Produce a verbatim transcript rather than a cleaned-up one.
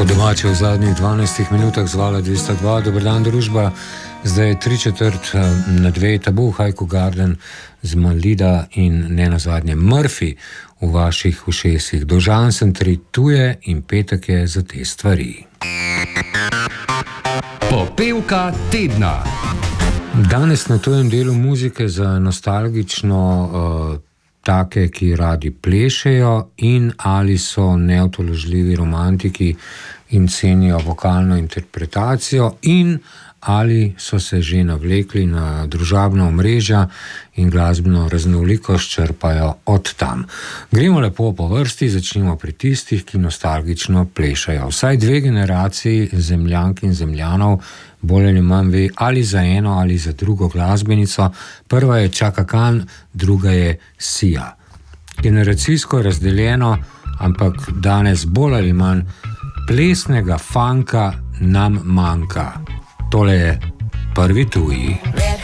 Po domače v zadnjih dvanajstih minutah zvala dvesto dva, dober dan družba, zdaj je tri četrt na dve, Tabu, Haiku Garden z Malida in ne nazadnje Murphy v vaših ušesih. Dolžan sem tri tuje in petek je za te stvari. Popevka tedna. Danes na tujem delu muzike za nostalgično uh, take, ki radi plešejo in ali so neutoložljivi romantiki in cenijo vokalno interpretacijo in ali so se že navlekli na družabna omrežja in glasbeno raznolikost črpajo od tam. Gremo lepo po vrsti, začnimo pri tistih, ki nostalgično plešajo. Vsaj dve generaciji zemljank in zemljanov bolj ali manj ve ali za eno ali za drugo glasbenico. Prva je Chaka Khan, druga je Sia. Generacijsko razdeljeno, ampak danes bolj ali manj plesnega funka nam manjka. Tole je prvi tuji.